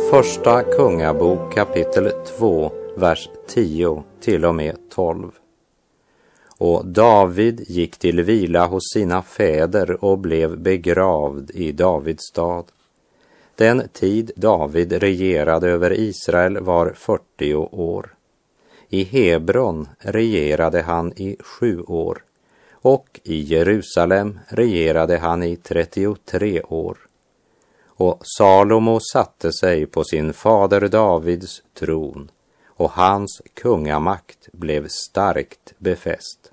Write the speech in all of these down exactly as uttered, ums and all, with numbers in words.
Första Kungabok kapitel två, vers tio till och med tolv. Och David gick till vila hos sina fäder och blev begravd i Davids stad. Den tid David regerade över Israel var fyrtio år. I Hebron regerade han i sju år och i Jerusalem regerade han i trettiotre år. Och Salomo satte sig på sin fader Davids tron och hans kungamakt blev starkt befäst.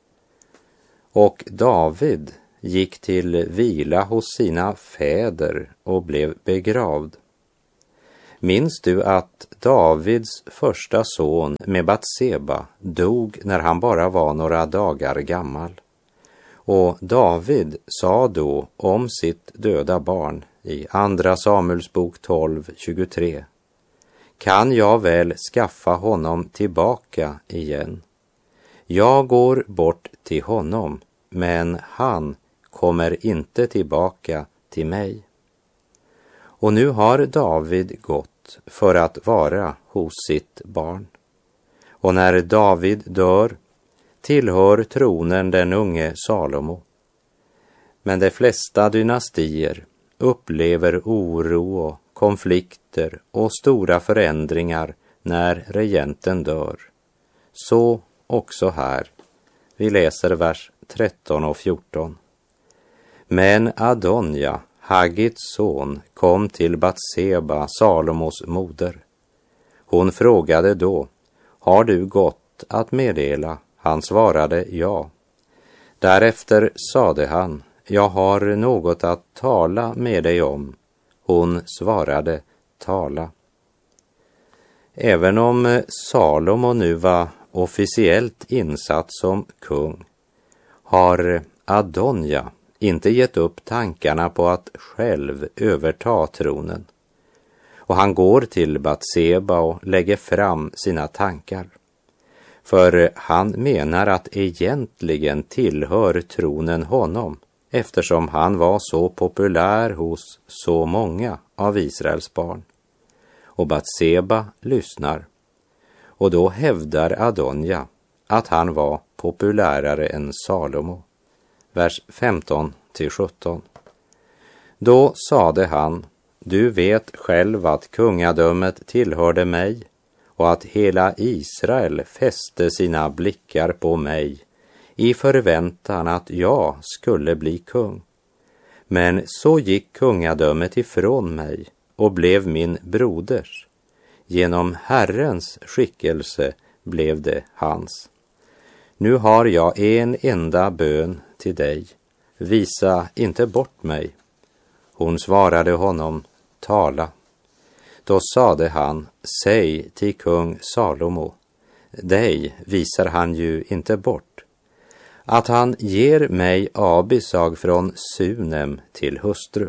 Och David gick till vila hos sina fäder och blev begravd. Minns du att Davids första son med Batseba dog när han bara var några dagar gammal? Och David sa då om sitt döda barn i andra Samuelsbok tolv tjugotre: kan jag väl skaffa honom tillbaka igen? Jag går bort till honom, men han kommer inte tillbaka till mig. Och nu har David gått för att vara hos sitt barn. Och när David dör tillhör tronen den unge Salomo. Men de flesta dynastier upplever oro och konflikter och stora förändringar när regenten dör. Så också här. Vi läser vers tretton och fjorton. Men Adonja, Haggits son, kom till Batseba, Salomos moder. Hon frågade då: har du gått att meddela? Han svarade ja. Därefter sade han: jag har något att tala med dig om. Hon svarade: tala. Även om Salomo nu var officiellt insatt som kung, har Adonja inte gett upp tankarna på att själv överta tronen. Och han går till Batseba och lägger fram sina tankar. För han menar att egentligen tillhör tronen honom, eftersom han var så populär hos så många av Israels barn. Och Batseba lyssnar. Och då hävdar Adonja att han var populärare än Salomo. Vers femton till sjutton. Då sade han: du vet själv att kungadömet tillhörde mig och att hela Israel fäste sina blickar på mig i förväntan att jag skulle bli kung. Men så gick kungadömet ifrån mig och blev min broders. Genom Herrens skickelse blev det hans. Nu har jag en enda bön till dig. Visa inte bort mig. Hon svarade honom: tala. Då sade han: säg till kung Salomo, dig visar han ju inte bort, att han ger mig Abisag från Sunem till hustru.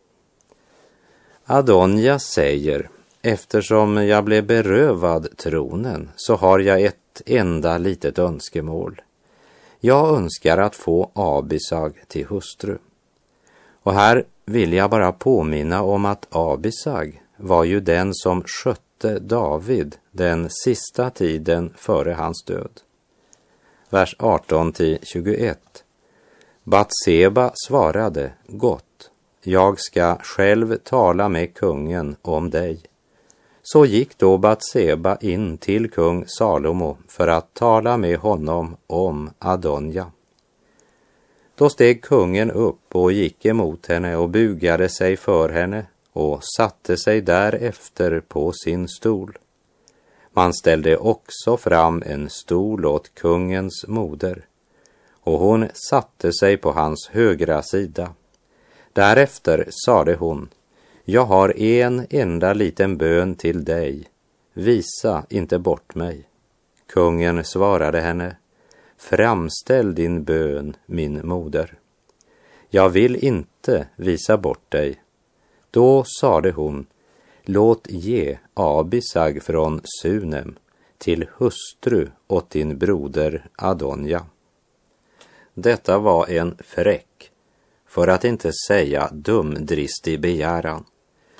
Adonja säger: eftersom jag blev berövad tronen så har jag ett enda litet önskemål. Jag önskar att få Abisag till hustru. Och här vill jag bara påminna om att Abisag var ju den som skötte David den sista tiden före hans död. Vers arton till tjugoett. Batseba svarade: gott, jag ska själv tala med kungen om dig. Så gick då Batseba in till kung Salomo för att tala med honom om Adonja. Då steg kungen upp och gick emot henne och bugade sig för henne och satte sig därefter på sin stol. Man ställde också fram en stol åt kungens moder, och hon satte sig på hans högra sida. Därefter sade hon: jag har en enda liten bön till dig. Visa inte bort mig. Kungen svarade henne: framställ din bön, min moder. Jag vill inte visa bort dig. Då sade hon: låt ge Abisag från Sunem till hustru åt din broder Adonja. Detta var en fräck, för att inte säga dumdristig begäran.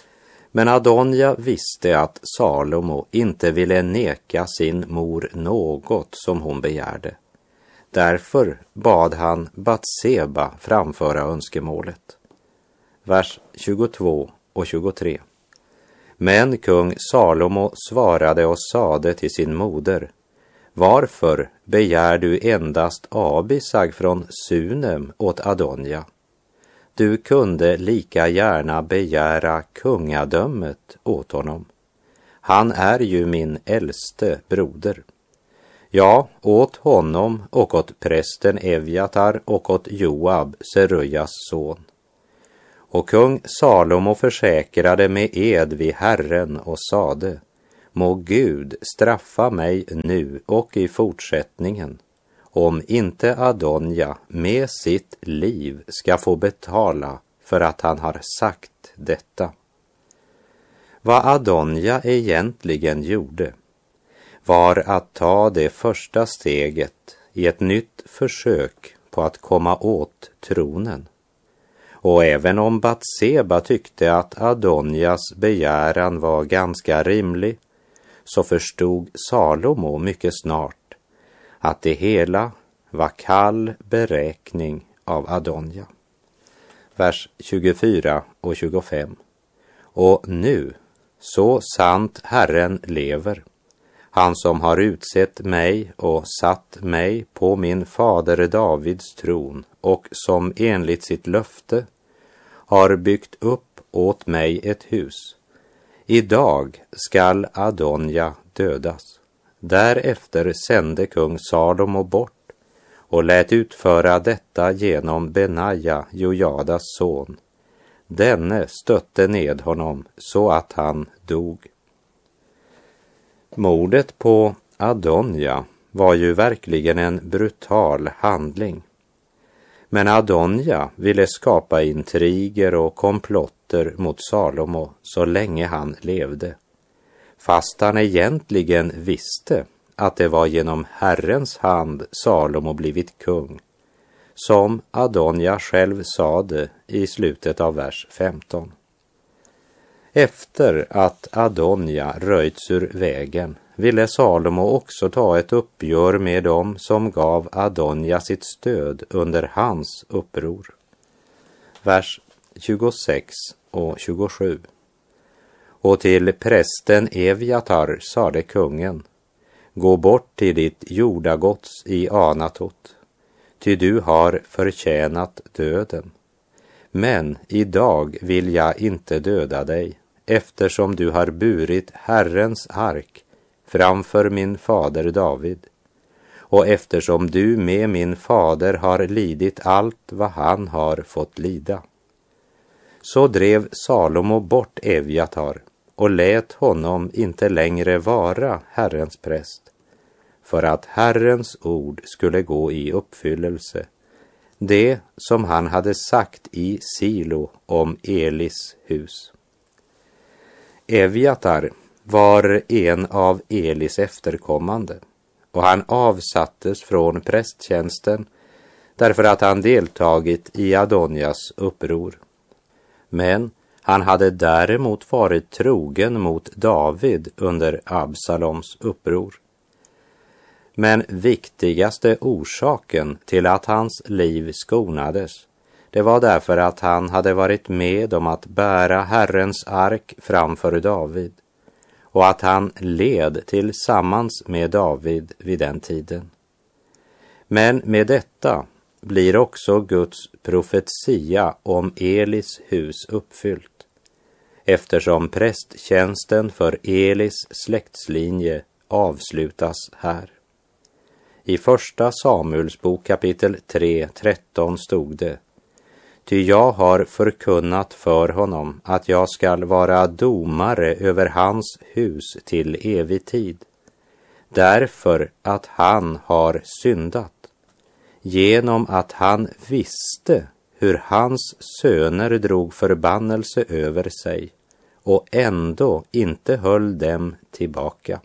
Men Adonja visste att Salomo inte ville neka sin mor något som hon begärde. Därför bad han Batseba framföra önskemålet. Vers tjugotvå och tjugotre. Men kung Salomo svarade och sade till sin moder: varför begär du endast Abisag från Sunem åt Adonja? Du kunde lika gärna begära kungadömet åt honom. Han är ju min äldste broder. Ja, åt honom och åt prästen Evjatar och åt Joab, Serujas son. Och kung Salomo försäkrade med ed vid Herren och sade: må Gud straffa mig nu och i fortsättningen, om inte Adonja med sitt liv ska få betala för att han har sagt detta. Vad Adonja egentligen gjorde var att ta det första steget i ett nytt försök på att komma åt tronen. Och även om Batseba tyckte att Adonjas begäran var ganska rimlig, så förstod Salomo mycket snart att det hela var kall beräkning av Adonja. Vers tjugofyra och tjugofem. Och nu, så sant Herren lever, han som har utsett mig och satt mig på min fader Davids tron och som enligt sitt löfte har byggt upp åt mig ett hus. Idag skall Adonja dödas. Därefter sände kung Salomo bort och lät utföra detta genom Benaja, Jojadas son. Denne stötte ned honom så att han dog. Mordet på Adonja var ju verkligen en brutal handling. Men Adonja ville skapa intriger och komplotter mot Salomo så länge han levde, fast han egentligen visste att det var genom Herrens hand Salomo blivit kung, som Adonja själv sade i slutet av vers femton. Efter att Adonja röjts ur vägen ville Salomo också ta ett uppgör med dem som gav Adonja sitt stöd under hans uppror. Vers tjugosex och tjugosju. Och till prästen Evjatar sade kungen: gå bort till ditt jordagods i Anatot, ty du har förtjänat döden. Men idag vill jag inte döda dig, eftersom du har burit Herrens ark framför min fader David, och eftersom du med min fader har lidit allt vad han har fått lida. Så drev Salomo bort Evjatar och lät honom inte längre vara Herrens präst, för att Herrens ord skulle gå i uppfyllelse, det som han hade sagt i Silo om Elis hus. Evjatar var en av Elis efterkommande, och han avsattes från prästtjänsten därför att han deltagit i Adonjas uppror. Men han hade däremot varit trogen mot David under Absaloms uppror. Men viktigaste orsaken till att hans liv skonades, det var därför att han hade varit med om att bära Herrens ark framför David, och att han led tillsammans med David vid den tiden. Men med detta blir också Guds profetia om Elis hus uppfyllt, eftersom prästtjänsten för Elis släktslinje avslutas här. I första Samuels bok kapitel tre, tretton stod det: ty jag har förkunnat för honom att jag skall vara domare över hans hus till evig tid, därför att han har syndat, genom att han visste hur hans söner drog förbannelse över sig och ändå inte höll dem tillbaka.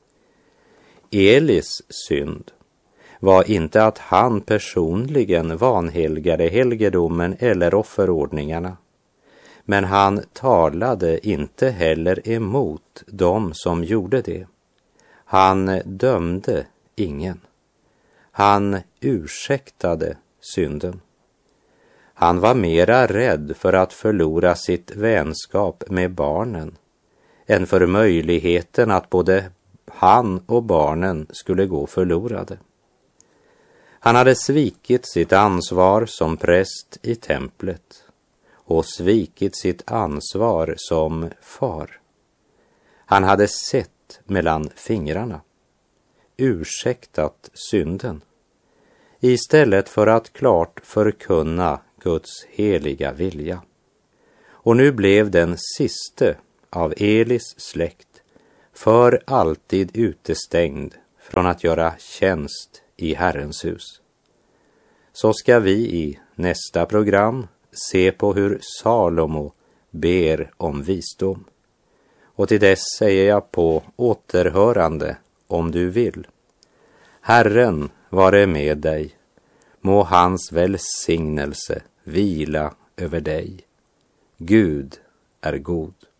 Elis synd var inte att han personligen vanhelgade helgedomen eller offerordningarna, Men han talade inte heller emot dem som gjorde det. Han dömde ingen. Han ursäktade synden. Han var mera rädd för att förlora sitt vänskap med barnen än för möjligheten att både han och barnen skulle gå förlorade. Han hade svikit sitt ansvar som präst i templet och svikit sitt ansvar som far. Han hade sett mellan fingrarna, ursäktat synden, istället för att klart förkunna Guds heliga vilja. Och nu blev den siste av Elis släkt för alltid utestängd från att göra tjänst i Herrens hus. Så ska vi i nästa program se på hur Salomo ber om visdom. Och till dess säger jag på återhörande om du vill. Herren vare med dig, må hans välsignelse vila över dig. Gud är god.